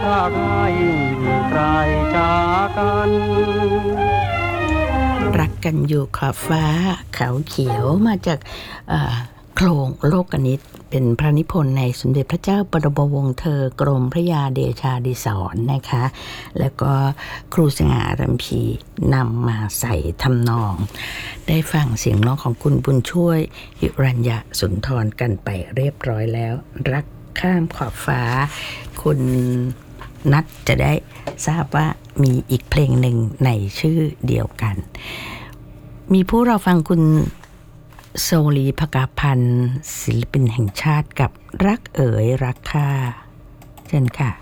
ถ้าได้อยู่ไกลจากกันรักกันอยู่ขอบฟ้าเขาเขียวมาจากโครงโลกนิตเป็นพระนิพนธ์ในสมเด็จพระเจ้าบรมวงศ์เธอกรมพระยาเดชาดิศรนะคะแล้วก็ครูสง่ารัมพีนำมาใส่ทำนองได้ฟังเสียงร้องของคุณบุญช่วยหิรัญญสุนทรกันไปเรียบร้อยแล้วรักข้ามขอบฟ้าคุณนัดจะได้ทราบว่ามีอีกเพลงหนึ่งในชื่อเดียวกันมีผู้เราฟังคุณโซลีภกาพันธ์ศิลปินแห่งชาติกับรักเอ๋ยรักข้าเช่นค่ะ